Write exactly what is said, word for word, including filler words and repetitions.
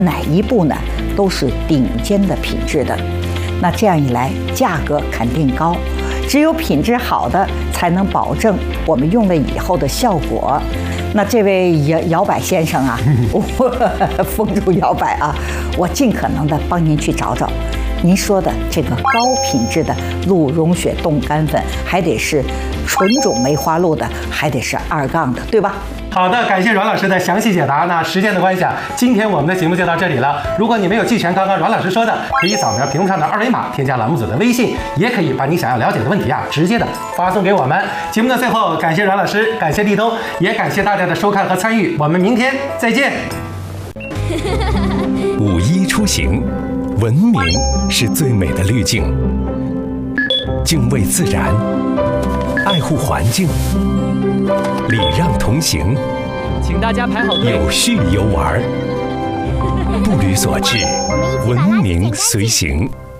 哪一步呢都是顶尖的品质的。那这样一来，价格肯定高。只有品质好的，才能保证我们用了以后的效果。那这位摇摇摆先生啊，风烛摇摆啊，我尽可能的帮您去找找。您说的这个高品质的鹿茸血冻干粉，还得是纯种梅花鹿的，还得是二杠的，对吧？ 好的，感谢阮老师的详细解答。那时间的关系啊，今天我们的节目就到这里了。如果你没有记全刚刚阮老师说的，可以扫描屏幕上的二维码，添加栏目组的微信，也可以把你想要了解的问题啊，直接的发送给我们。节目的最后，感谢阮老师，感谢立冬，也感谢大家的收看和参与。我们明天再见。 五一出行，文明是最美的滤镜，敬畏自然，爱护环境，礼让同行， 请大家排好队， 有序游玩，步履所至，文明随行。